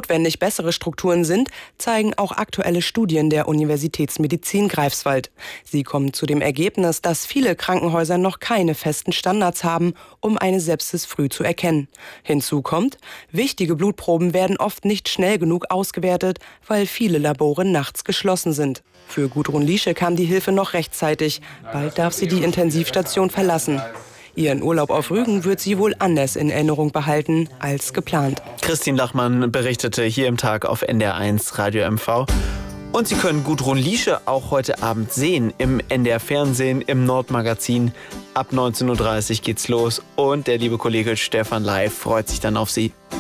notwendig bessere Strukturen sind, zeigen auch aktuelle Studien der Universitätsmedizin Greifswald. Sie kommen zu dem Ergebnis, dass viele Krankenhäuser noch keine festen Standards haben, um eine Sepsis früh zu erkennen. Hinzu kommt, wichtige Blutproben werden oft nicht schnell genug ausgewertet, weil viele Labore nachts geschlossen sind. Für Gudrun Liesche kam die Hilfe noch rechtzeitig. Bald darf sie die Intensivstation verlassen. Ihren Urlaub auf Rügen wird sie wohl anders in Erinnerung behalten als geplant. Christine Lachmann berichtete hier im Tag auf NDR1 Radio MV. Und Sie können Gudrun Liesche auch heute Abend sehen im NDR Fernsehen, im Nordmagazin. Ab 19:30 Uhr geht's los und der liebe Kollege Stefan Leif freut sich dann auf Sie.